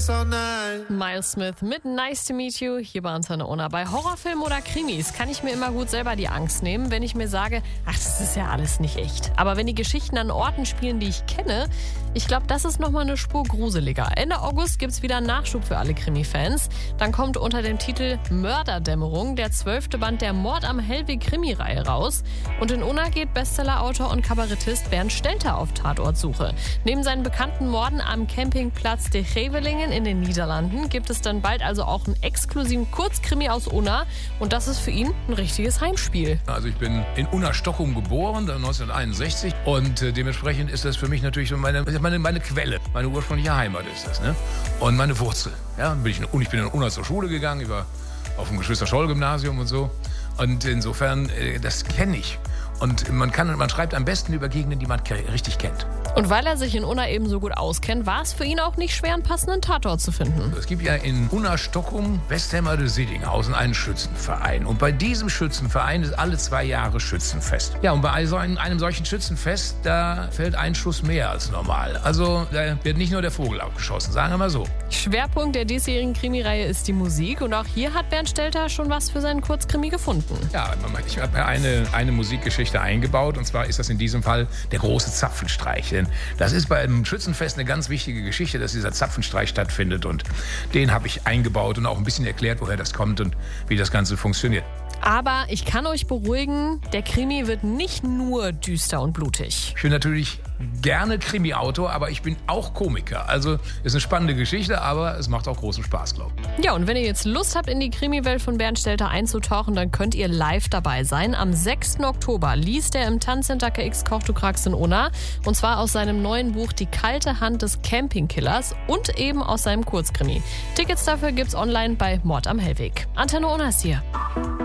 this all night. Miles Smith mit Nice to Meet You hier bei Antenne Unna. Bei Horrorfilmen oder Krimis kann ich mir immer gut selber die Angst nehmen, wenn ich mir sage, ach, das ist ja alles nicht echt. Aber wenn die Geschichten an Orten spielen, die ich kenne, ich glaube, das ist nochmal eine Spur gruseliger. Ende August gibt's wieder einen Nachschub für alle Krimi-Fans. Dann kommt unter dem Titel Mörderdämmerung der 12. Band der Mord am Hellweg-Krimi-Reihe raus. Und in Unna geht Bestsellerautor und Kabarettist Bernd Stelter auf Tatortsuche. Neben seinen bekannten Morden am Campingplatz de Gevelingen in den Niederlanden gibt es dann bald also auch einen exklusiven Kurzkrimi aus Unna. Und das ist für ihn ein richtiges Heimspiel. Also ich bin in Unna-Stockholm geboren, 1961. Und dementsprechend ist das für mich natürlich so meine Quelle. Meine ursprüngliche Heimat ist das, ne? Und meine Wurzel. Ja, ich bin in Unna zur Schule gegangen, ich war auf dem Geschwister-Scholl-Gymnasium und so. Und insofern, das kenne ich. Und man schreibt am besten über Gegenden, die man richtig kennt. Und weil er sich in Unna eben so gut auskennt, war es für ihn auch nicht schwer, einen passenden Tatort zu finden. Es gibt ja in Unna-Stockholm, Westhemmer Siddinghausen, einen Schützenverein. Und bei diesem Schützenverein ist alle 2 Jahre Schützenfest. Ja, und bei einem solchen Schützenfest, da fällt ein Schuss mehr als normal. Also da wird nicht nur der Vogel abgeschossen, sagen wir mal so. Schwerpunkt der diesjährigen Krimireihe ist die Musik. Und auch hier hat Bernd Stelter schon was für seinen Kurzkrimi gefunden. Ja, ich habe ja eine Musikgeschichte eingebaut. Und zwar ist das in diesem Fall der große Zapfenstreich. Denn das ist bei einem Schützenfest eine ganz wichtige Geschichte, dass dieser Zapfenstreich stattfindet. Und den habe ich eingebaut und auch ein bisschen erklärt, woher das kommt und wie das Ganze funktioniert. Aber ich kann euch beruhigen, der Krimi wird nicht nur düster und blutig. Ich bin natürlich gerne Krimi-Autor, aber ich bin auch Komiker. Also ist eine spannende Geschichte, aber es macht auch großen Spaß, glaube ich. Ja, und wenn ihr jetzt Lust habt, in die Krimi-Welt von Bernd Stelter einzutauchen, dann könnt ihr live dabei sein. Am 6. Oktober liest er im Tanzcenter KX Koch-du-Krax in Unna. Und zwar aus seinem neuen Buch Die kalte Hand des Campingkillers und eben aus seinem Kurzkrimi. Tickets dafür gibt's online bei Mord am Hellweg. Antenne Unna ist hier.